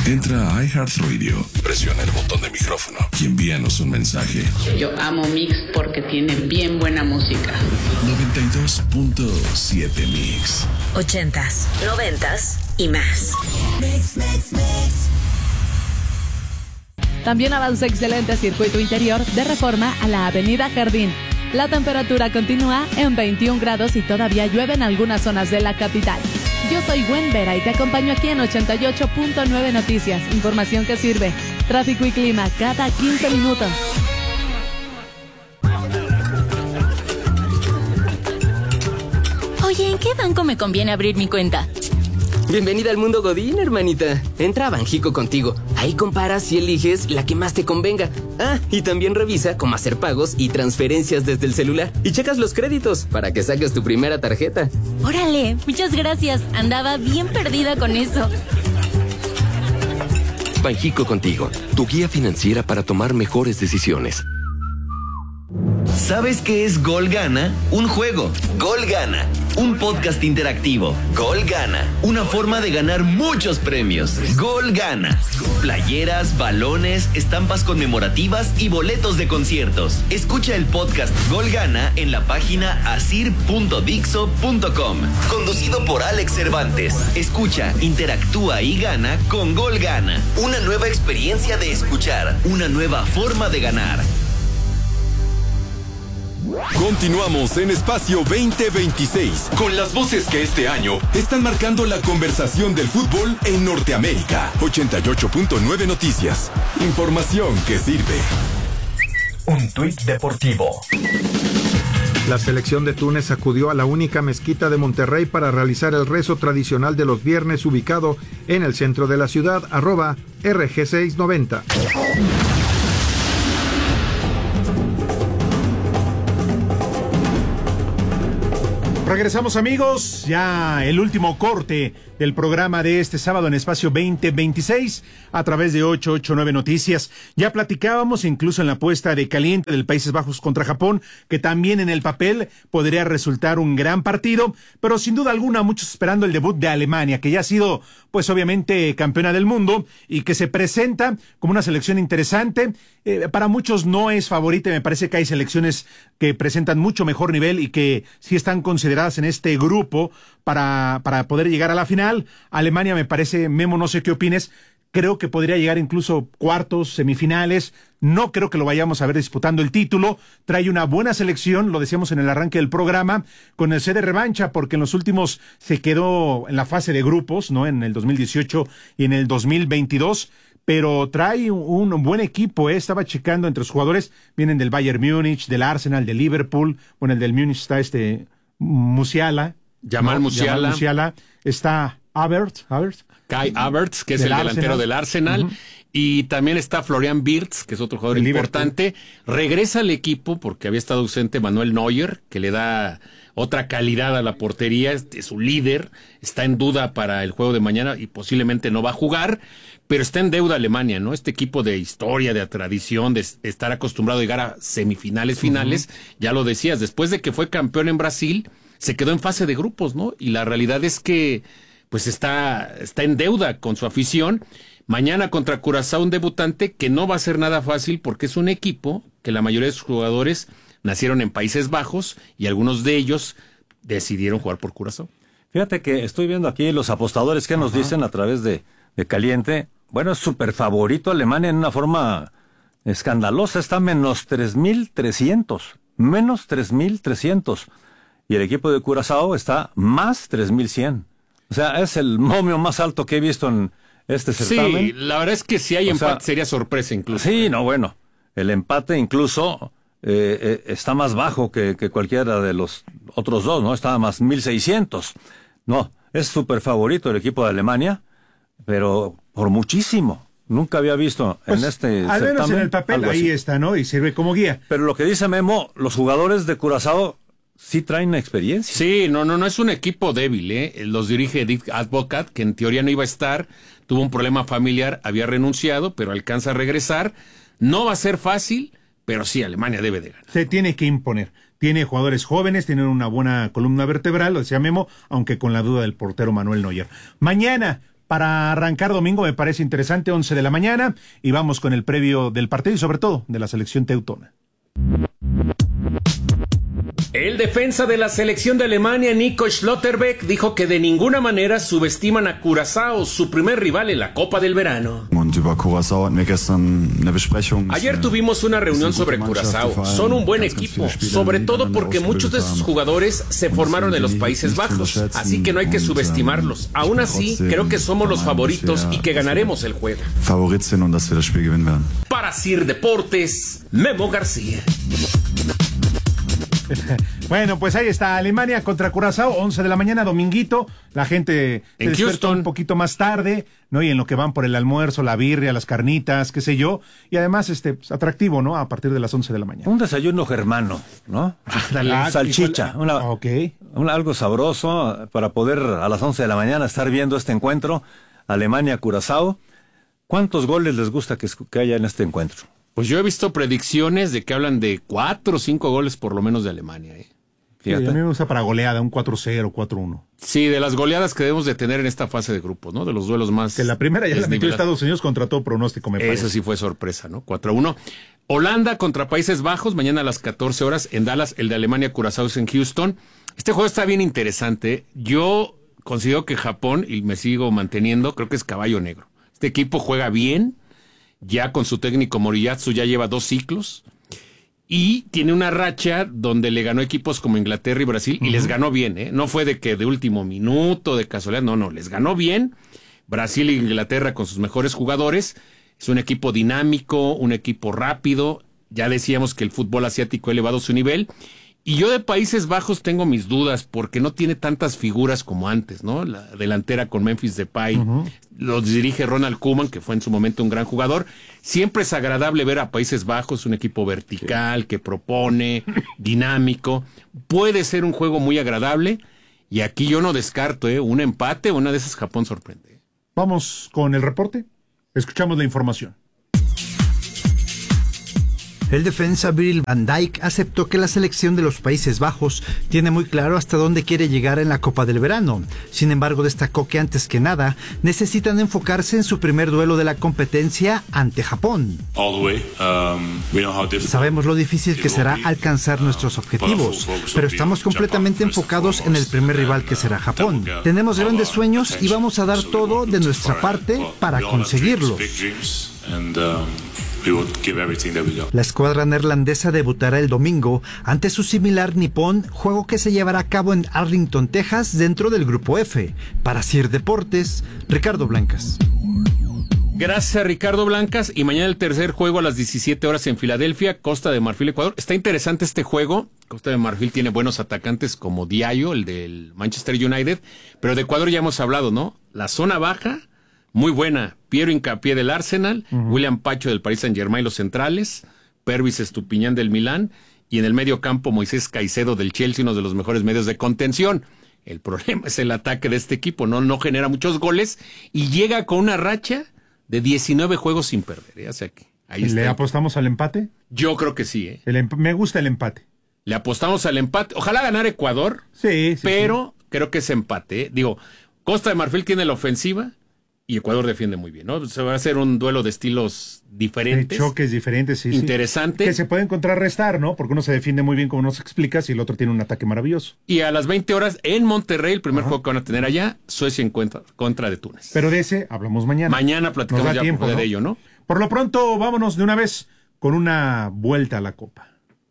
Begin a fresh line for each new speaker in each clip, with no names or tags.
Entra a iHeartRadio, presiona el botón de micrófono y envíanos un mensaje.
Yo amo Mix porque tiene bien buena música.
92.7 Mix.
80s, 90s y más.
Mix.
También avanza excelente circuito interior de Reforma a la Avenida Jardín. La temperatura continúa en 21 grados y todavía llueve en algunas zonas de la capital. Yo soy Gwen Vera y te acompaño aquí en 88.9 Noticias. Información que sirve. Tráfico y clima cada 15 minutos.
Oye, ¿en qué banco me conviene abrir mi cuenta?
Bienvenida al mundo Godín, hermanita. Entra a Banjico Contigo. Ahí comparas y eliges la que más te convenga. Ah, y también revisa cómo hacer pagos y transferencias desde el celular. Y checas los créditos para que saques tu primera tarjeta.
Órale, muchas gracias. Andaba bien perdida con eso.
Banjico Contigo, tu guía financiera para tomar mejores decisiones.
¿Sabes qué es Gol Gana? Un juego. Gol Gana. Un podcast interactivo. Gol Gana. Una forma de ganar muchos premios. Gol Gana. Playeras, balones, estampas conmemorativas y boletos de conciertos. Escucha el podcast Gol Gana en la página asir.dixo.com. Conducido por Alex Cervantes. Escucha, interactúa y gana con Gol Gana. Una nueva experiencia de escuchar. Una nueva forma de ganar.
Continuamos en Espacio 2026 con las voces que este año están marcando la conversación del fútbol en Norteamérica. 88.9 Noticias. Información que sirve.
Un tuit deportivo. La selección de Túnez acudió a la única mezquita de Monterrey para realizar el rezo tradicional de los viernes ubicado en el centro de la ciudad, @RG690.
Regresamos, amigos, ya el último corte del programa de este sábado en Espacio 2026 a través de 889 Noticias. Ya platicábamos incluso en la apuesta de caliente del Países Bajos contra Japón, que también en el papel podría resultar un gran partido, pero sin duda alguna muchos esperando el debut de Alemania, que ya ha sido pues obviamente campeona del mundo y que se presenta como una selección interesante. Para muchos no es favorita, me parece que hay selecciones que presentan mucho mejor nivel y que sí están consideradas en este grupo para poder llegar a la final. Alemania me parece, Memo, no sé qué opines, creo que podría llegar incluso cuartos, semifinales. No creo que lo vayamos a ver disputando el título. Trae una buena selección, lo decíamos en el arranque del programa, con el sede revancha, porque en los últimos se quedó en la fase de grupos, ¿no? En el 2018 y en el 2022. Pero trae un buen equipo, Estaba checando entre los jugadores, vienen del Bayern Múnich, del Arsenal, del Liverpool. Bueno, el del Múnich está Musiala.
Jamal Musiala.
Está
Kai Havertz, que es el delantero del Arsenal. Uh-huh. Y también está Florian Wirtz, que es otro jugador importante. Regresa al equipo porque había estado ausente Manuel Neuer, que le da otra calidad a la portería. Es su líder. Está en duda para el juego de mañana y posiblemente no va a jugar. Pero está en deuda Alemania, ¿no? Este equipo de historia, de tradición, de estar acostumbrado a llegar a semifinales, finales. Uh-huh. Ya lo decías, después de que fue campeón en Brasil, se quedó en fase de grupos, ¿no? Y la realidad es que pues está en deuda con su afición. Mañana contra Curazao, un debutante que no va a ser nada fácil porque es un equipo que la mayoría de sus jugadores nacieron en Países Bajos y algunos de ellos decidieron jugar por Curazao.
Fíjate que estoy viendo aquí los apostadores que nos dicen a través de Caliente. Bueno, es súper favorito Alemania en una forma escandalosa. Está menos 3,300. Menos 3,300. Y el equipo de Curazao está más 3,100. O sea, es el momio más alto que he visto en este certamen.
Sí, la verdad es que si hay empate sería sorpresa incluso.
Sí, no, bueno. El empate incluso está más bajo que cualquiera de los otros dos, ¿no? Está más 1,600. No, es súper favorito el equipo de Alemania, pero por muchísimo. Nunca había visto en este
al
certamen.
Menos en el papel ahí está, ¿no? Y sirve como guía.
Pero lo que dice Memo, los jugadores de Curazao sí traen experiencia.
Sí, no es un equipo débil, Los dirige Edith Advocat, que en teoría no iba a estar, tuvo un problema familiar, había renunciado, pero alcanza a regresar. No va a ser fácil, pero sí, Alemania debe de ganar.
Se tiene que imponer. Tiene jugadores jóvenes, tienen una buena columna vertebral, lo decía Memo, aunque con la duda del portero Manuel Neuer. Mañana, para arrancar domingo me parece interesante, 11 de la mañana, y vamos con el previo del partido y sobre todo de la selección teutona.
El defensa de la selección de Alemania, Nico Schlotterbeck, dijo que de ninguna manera subestiman a Curazao, su primer rival en la Copa del Verano. Ayer tuvimos una reunión sobre Curazao. Son un buen equipo, sobre todo porque muchos de sus jugadores se formaron en los Países Bajos, así que no hay que subestimarlos. Aún así, creo que somos los favoritos y que ganaremos el juego. Para Sir Deportes, Memo García.
Bueno, pues ahí está, Alemania contra Curazao, 11 de la mañana, dominguito. La gente
en Houston
un poquito más tarde, ¿no? Y en lo que van por el almuerzo, la birria, las carnitas, qué sé yo. Y además, pues, ¿no? A partir de las 11 de la mañana.
Un desayuno germano, ¿no? Salchicha, algo sabroso para poder a las 11 de la mañana estar viendo este encuentro, Alemania-Curazao. ¿Cuántos goles les gusta que haya en este encuentro?
Pues yo he visto predicciones de que hablan de 4 o 5 goles por lo menos de Alemania.
Sí, a mí me gusta para goleada, un 4-0, 4-1.
Sí, de las goleadas que debemos de tener en esta fase de grupos, ¿no? De los duelos más...
Que la primera ya la metió Estados Unidos contra todo pronóstico, me parece.
Eso sí fue sorpresa, ¿no? 4-1. Holanda contra Países Bajos, mañana a las 14 horas en Dallas. El de Alemania-Curazao es en Houston. Este juego está bien interesante. Yo considero que Japón, y me sigo manteniendo, creo que es caballo negro. Este equipo juega bien. Ya con su técnico Moriyasu ya lleva 2 ciclos y tiene una racha donde le ganó equipos como Inglaterra y Brasil y les ganó bien, ¿eh? No fue de que de último minuto, de casualidad, no, les ganó bien. Brasil e Inglaterra con sus mejores jugadores. Es un equipo dinámico, un equipo rápido. Ya decíamos que el fútbol asiático ha elevado su nivel. Y yo de Países Bajos tengo mis dudas porque no tiene tantas figuras como antes, ¿no? La delantera con Memphis Depay, los dirige Ronald Koeman, que fue en su momento un gran jugador. Siempre es agradable ver a Países Bajos, un equipo vertical, que propone, dinámico. Puede ser un juego muy agradable y aquí yo no descarto, un empate, una de esas Japón sorprende.
Vamos con el reporte, escuchamos la información.
El defensa Virgil van Dijk aceptó que la selección de los Países Bajos tiene muy claro hasta dónde quiere llegar en la Copa del Verano. Sin embargo, destacó que antes que nada necesitan enfocarse en su primer duelo de la competencia ante Japón. Sabemos lo difícil que será alcanzar nuestros objetivos, pero estamos completamente enfocados en el primer rival que será Japón. Tenemos grandes sueños y vamos a dar todo de nuestra parte para conseguirlos. La escuadra neerlandesa debutará el domingo ante su similar nipón, juego que se llevará a cabo en Arlington, Texas, dentro del Grupo F. Para Sir Deportes, Ricardo Blancas.
Gracias, Ricardo Blancas. Y mañana el tercer juego a las 17 horas en Filadelfia, Costa de Marfil, Ecuador. Está interesante este juego. Costa de Marfil tiene buenos atacantes como Diallo, el del Manchester United. Pero de Ecuador ya hemos hablado, ¿no? La zona baja, muy buena. Piero Hincapié del Arsenal, William Pacho del Paris Saint-Germain, los centrales, Pervis Estupiñán del Milán, y en el medio campo Moisés Caicedo del Chelsea, uno de los mejores medios de contención. El problema es el ataque de este equipo, no genera muchos goles y llega con una racha de 19 juegos sin perder. O sea que ahí está.
¿Le apostamos al empate?
Yo creo que sí.
Me gusta el empate.
Le apostamos al empate. Ojalá ganar Ecuador, pero creo que es empate. Digo, Costa de Marfil tiene la ofensiva y Ecuador defiende muy bien, ¿no? Se va a hacer un duelo de estilos diferentes.
De choques diferentes, sí.
Interesante.
Que se pueden contrarrestar, ¿no? Porque uno se defiende muy bien, como nos explicas, y el otro tiene un ataque maravilloso.
Y a las 20 horas en Monterrey, el primer juego que van a tener allá, Suecia en contra de Túnez.
Pero de ese hablamos mañana.
Mañana platicamos ya tiempo, de ello, ¿no?
Por lo pronto, vámonos de una vez con una vuelta a la Copa.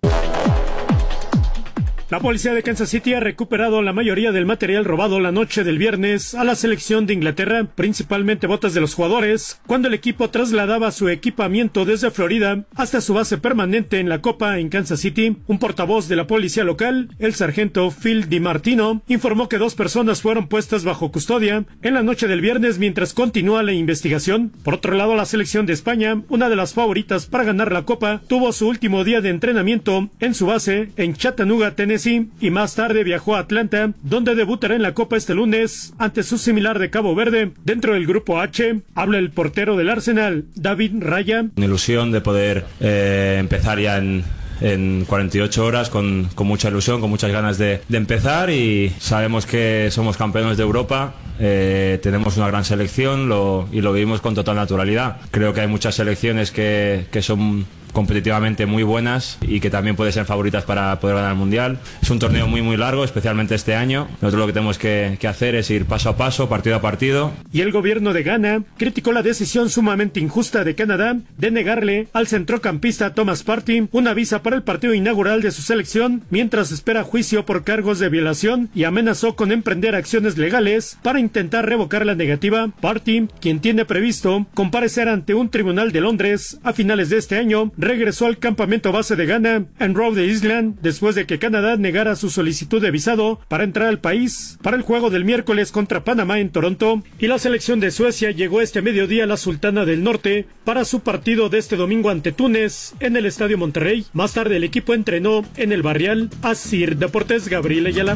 La policía de Kansas City ha recuperado la mayoría del material robado la noche del viernes a la selección de Inglaterra, principalmente botas de los jugadores, cuando el equipo trasladaba su equipamiento desde Florida hasta su base permanente en la Copa en Kansas City. Un portavoz de la policía local, el sargento Phil DiMartino, informó que 2 personas fueron puestas bajo custodia en la noche del viernes mientras continúa la investigación. Por otro lado, la selección de España, una de las favoritas para ganar la Copa, tuvo su último día de entrenamiento en su base en Chattanooga, Tennessee, y más tarde viajó a Atlanta, donde debutará en la Copa este lunes ante su similar de Cabo Verde. Dentro del Grupo H, habla el portero del Arsenal, David Raya.
Una ilusión de poder empezar ya en 48 horas con mucha ilusión, con muchas ganas de empezar, y sabemos que somos campeones de Europa tenemos una gran selección y lo vivimos con total naturalidad. Creo que hay muchas selecciones que son competitivamente muy buenas y que también pueden ser favoritas para poder ganar el Mundial. Es un torneo muy muy largo, especialmente este año. Nosotros lo que tenemos que hacer es ir paso a paso, partido a partido.
Y el gobierno de Ghana criticó la decisión sumamente injusta de Canadá de negarle al centrocampista Thomas Partey una visa para el partido inaugural de su selección mientras espera juicio por cargos de violación, y amenazó con emprender acciones legales para intentar revocar la negativa. Partey, quien tiene previsto comparecer ante un tribunal de Londres a finales de este año, regresó al campamento base de Ghana en Rhode Island después de que Canadá negara su solicitud de visado para entrar al país para el juego del miércoles contra Panamá en Toronto. Y la selección de Suecia llegó este mediodía a la Sultana del Norte para su partido de este domingo ante Túnez en el Estadio Monterrey. Más tarde el equipo entrenó en el Barrial. Asir Deportes, Gabriel Ayala.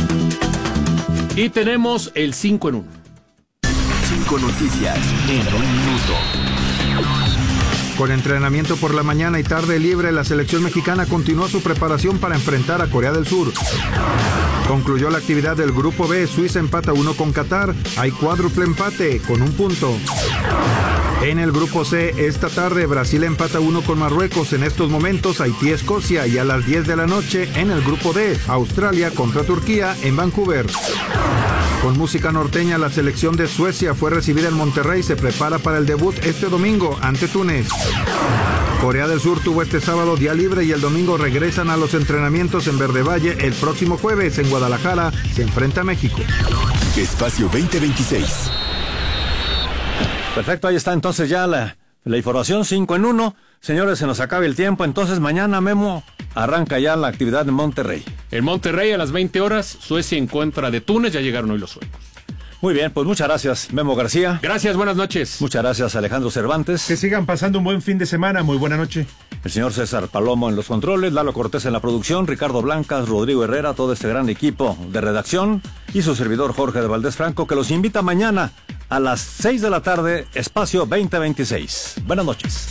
Y tenemos el 5 en 1.
5 noticias en un minuto.
Con entrenamiento por la mañana y tarde libre, la selección mexicana continuó su preparación para enfrentar a Corea del Sur. Concluyó la actividad del Grupo B, Suiza empata 1 con Qatar, hay cuádruple empate con 1 punto. En el Grupo C, esta tarde Brasil empata 1 con Marruecos, en estos momentos Haití, Escocia, y a las 10 de la noche en el Grupo D, Australia contra Turquía en Vancouver. Con música norteña, la selección de Suecia fue recibida en Monterrey y se prepara para el debut este domingo ante Túnez. Corea del Sur tuvo este sábado día libre y el domingo regresan a los entrenamientos en Verde Valle. El próximo jueves en Guadalajara se enfrenta a México.
Espacio 2026.
Perfecto, ahí está entonces ya la información 5 en 1. Señores, se nos acaba el tiempo, entonces mañana, Memo, arranca ya la actividad en Monterrey.
En Monterrey a las 20 horas, Suecia en contra de Túnez, ya llegaron hoy los suecos.
Muy bien, pues muchas gracias, Memo García.
Gracias, buenas noches.
Muchas gracias, Alejandro Cervantes.
Que sigan pasando un buen fin de semana, muy buena noche.
El señor César Palomo en los controles, Lalo Cortés en la producción, Ricardo Blancas, Rodrigo Herrera, todo este gran equipo de redacción y su servidor Jorge de Valdés Franco, que los invita mañana a las 6 de la tarde, Espacio 2026. Buenas noches.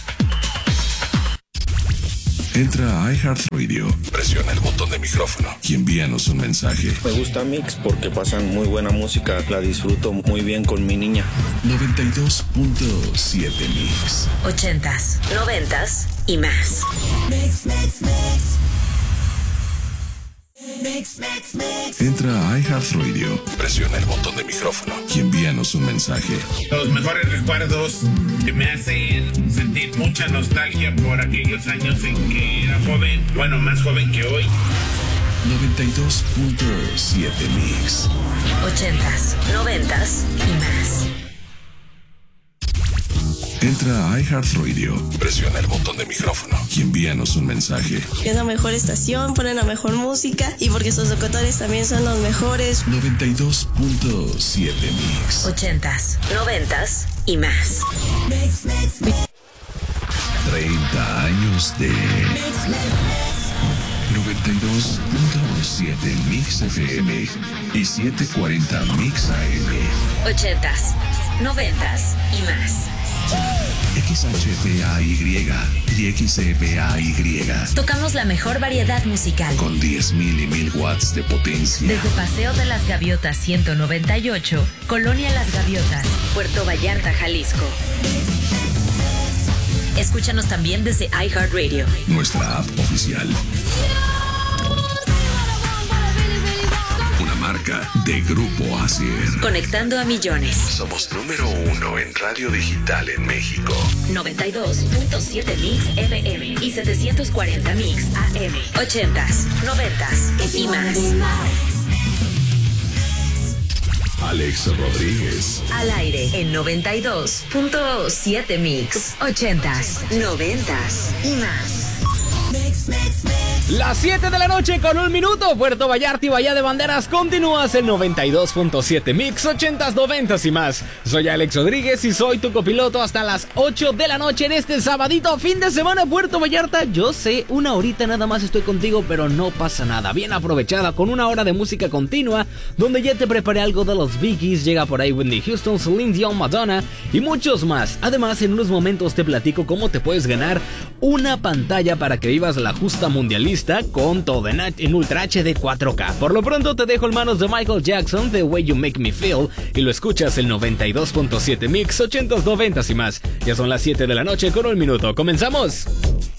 Entra a iHeartRadio, presiona el botón de micrófono y envíanos un mensaje.
Me gusta Mix porque pasan muy buena música, la disfruto muy bien con mi niña.
92.7 Mix.
80s, 90s y más.
Mix. Entra a iHeartRadio, presiona el botón de micrófono y envíanos un mensaje.
Los mejores recuerdos que me hacen sentir mucha nostalgia por aquellos años en que era joven, bueno, más joven que hoy.
92.7 Mix.
80s, 90s y más.
Entra a iHeartRadio, presiona el botón de micrófono y envíanos un mensaje.
Es la mejor estación, ponen la mejor música y porque sus locutores también son los mejores.
92.7 Mix.
80s, 90s y más.
30 años de 92.7 Mix FM y 740 Mix AM.
80s, 90s y más.
XHPAY y XEPAY.
Tocamos la mejor variedad musical.
Con 10.000 y 1.000 watts de potencia.
Desde Paseo de las Gaviotas 198, Colonia Las Gaviotas, Puerto Vallarta, Jalisco. Escúchanos también desde iHeartRadio,
nuestra app oficial. Una marca de Grupo Asier.
Conectando a millones.
Somos número 1 en radio digital en México.
92.7 Mix FM y 740 Mix AM. 80s, 90s y más.
Alex Rodríguez.
Al aire en 92.7 Mix. 80s, 90s y más.
Las 7 de la noche con 1 minuto, Puerto Vallarta y Bahía de Banderas, continúas en 92.7 Mix, 80s, 90s y más. Soy Alex Rodríguez y soy tu copiloto hasta las 8 de la noche en este sabadito, fin de semana, Puerto Vallarta. Yo sé, una horita nada más estoy contigo, pero no pasa nada. Bien aprovechada con 1 hora de música continua, donde ya te preparé algo de los Bee Gees, llega por ahí Whitney Houston, Celine Dion, Madonna y muchos más. Además, en unos momentos te platico cómo te puedes ganar una pantalla para que vivas la justa mundialista vista con todo en Ultra HD 4K. Por lo pronto te dejo en manos de Michael Jackson, The Way You Make Me Feel, y lo escuchas el 92.7 Mix 80s, 90s y más. Ya son las 7 de la noche con 1 minuto. ¡Comenzamos!